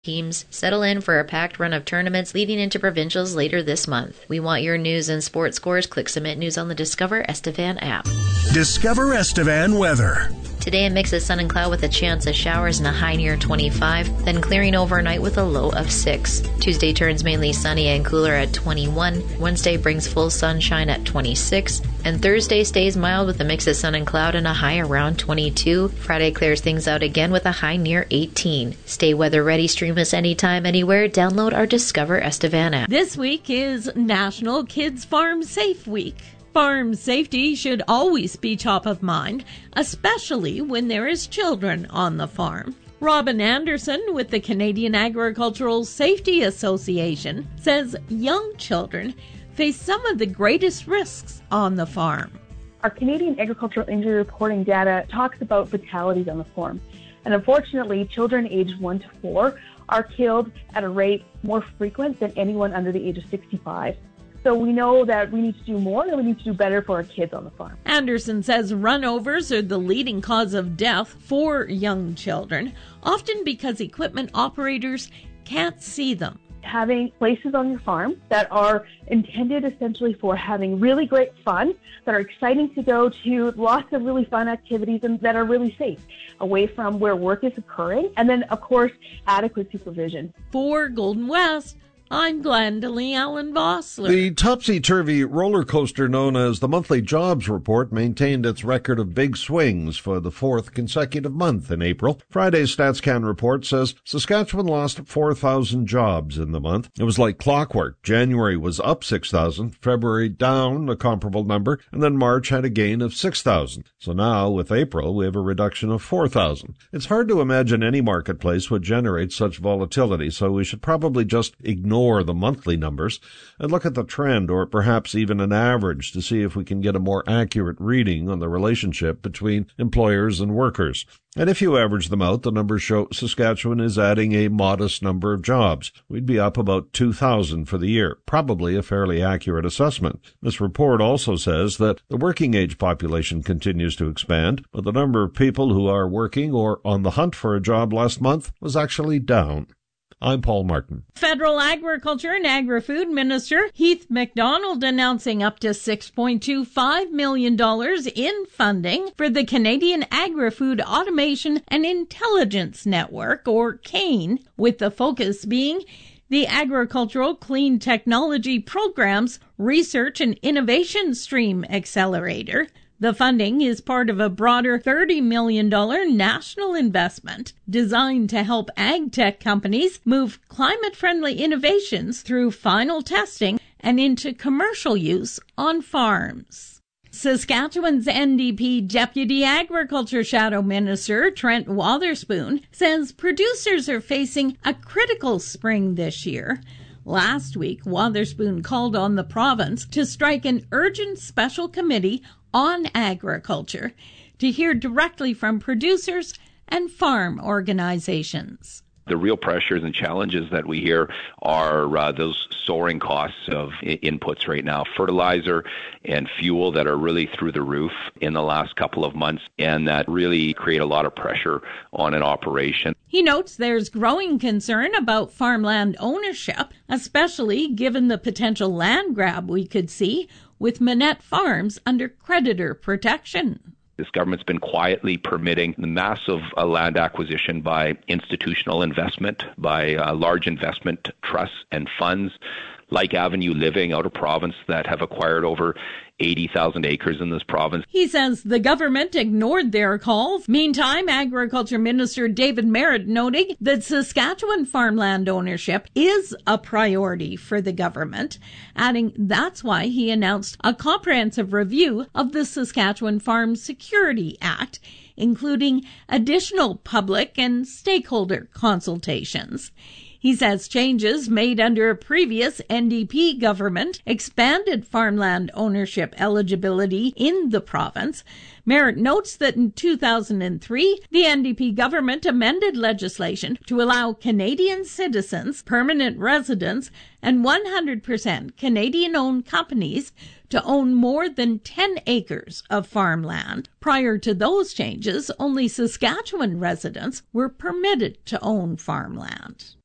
Teams settle in for a packed run of tournaments leading into provincials later this month. We want your news and sports scores. Click Submit News on the Discover Estevan app. Discover Estevan weather. Today, a mix of sun and cloud with a chance of showers and a high near 25, then clearing overnight with a low of 6. Tuesday turns mainly sunny and cooler at 21. Wednesday brings full sunshine at 26. And Thursday stays mild with a mix of sun and cloud and a high around 22. Friday clears things out again with a high near 18. Stay weather ready. Stream us anytime, anywhere. Download our Discover Estevan app. This week is National Kids Farm Safe Week. Farm safety should always be top of mind, especially when there is children on the farm. Robin Anderson with the Canadian Agricultural Safety Association says young children face some of the greatest risks on the farm. Our Canadian Agricultural Injury Reporting data talks about fatalities on the farm. And unfortunately, children aged 1 to 4 are killed at a rate more frequent than anyone under the age of 65. So we know that we need to do more and we need to do better for our kids on the farm. Anderson says runovers are the leading cause of death for young children, often because equipment operators can't see them. Having places on your farm that are intended essentially for having really great fun, that are exciting to go to, lots of really fun activities, and that are really safe, away from where work is occurring, and then, of course, adequate supervision. For Golden West, I'm Glendalee Allen Vossler. The topsy-turvy roller coaster known as the Monthly Jobs Report maintained its record of big swings for the 4th consecutive month in April. Friday's StatsCan report says Saskatchewan lost 4,000 jobs in the month. It was like clockwork. January was up 6,000, February down a comparable number, and then March had a gain of 6,000. So now, with April, we have a reduction of 4,000. It's hard to imagine any marketplace would generate such volatility, so we should probably just ignore the monthly numbers and look at the trend or perhaps even an average to see if we can get a more accurate reading on the relationship between employers and workers. And if you average them out, the numbers show Saskatchewan is adding a modest number of jobs. We'd be up about 2,000 for the year, probably a fairly accurate assessment. This report also says that the working age population continues to expand, but the number of people who are working or on the hunt for a job last month was actually down. I'm Paul Martin. Federal Agriculture and Agri-Food Minister Heath MacDonald announcing up to $6.25 million in funding for the Canadian Agri-Food Automation and Intelligence Network, or CAIN, with the focus being the Agricultural Clean Technology Program's Research and Innovation Stream Accelerator. The funding is part of a broader $30 million national investment designed to help ag tech companies move climate-friendly innovations through final testing and into commercial use on farms. Saskatchewan's NDP Deputy Agriculture Shadow Minister Trent Wotherspoon says producers are facing a critical spring this year. Last week, Wotherspoon called on the province to strike an urgent special committee on agriculture to hear directly from producers and farm organizations. The real pressures and challenges that we hear are those soaring costs of inputs right now, fertilizer and fuel that are really through the roof in the last couple of months, and that really create a lot of pressure on an operation. He notes there's growing concern about farmland ownership, especially given the potential land grab we could see with Manette Farms under creditor protection. This government's been quietly permitting the massive land acquisition by institutional investment, by large investment trusts and funds like Avenue Living out of province that have acquired over 80,000 acres in this province. He says the government ignored their calls. Meantime, Agriculture Minister David Merritt noting that Saskatchewan farmland ownership is a priority for the government, adding that's why he announced a comprehensive review of the Saskatchewan Farm Security Act, including additional public and stakeholder consultations. He says changes made under a previous NDP government expanded farmland ownership eligibility in the province. Merritt notes that in 2003, the NDP government amended legislation to allow Canadian citizens, permanent residents, and 100% Canadian-owned companies to own more than 10 acres of farmland. Prior to those changes, only Saskatchewan residents were permitted to own farmland.